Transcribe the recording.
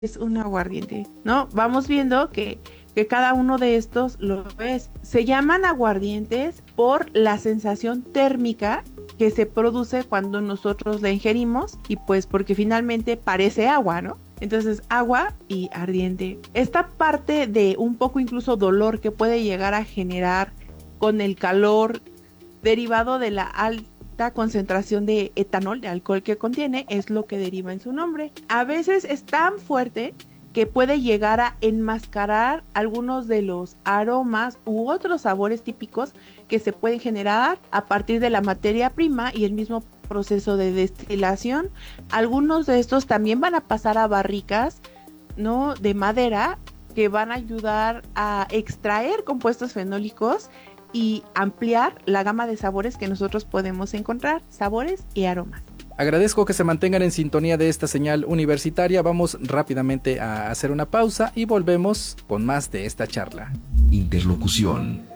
es un aguardiente, ¿no? Vamos viendo que cada uno de estos lo es. Se llaman aguardientes por la sensación térmica que se produce cuando nosotros la ingerimos y pues porque finalmente parece agua, ¿no? Entonces, agua y ardiente. Esta parte de un poco incluso dolor que puede llegar a generar con el calor derivado de la alta concentración de etanol, de alcohol que contiene, es lo que deriva en su nombre. A veces es tan fuerte que puede llegar a enmascarar algunos de los aromas u otros sabores típicos que se pueden generar a partir de la materia prima y el mismo proceso de destilación. Algunos de estos también van a pasar a barricas, ¿no?, de madera, que van a ayudar a extraer compuestos fenólicos y ampliar la gama de sabores que nosotros podemos encontrar, sabores y aromas. Agradezco que se mantengan en sintonía de esta señal universitaria. Vamos rápidamente a hacer una pausa y volvemos con más de esta charla. Interlocución.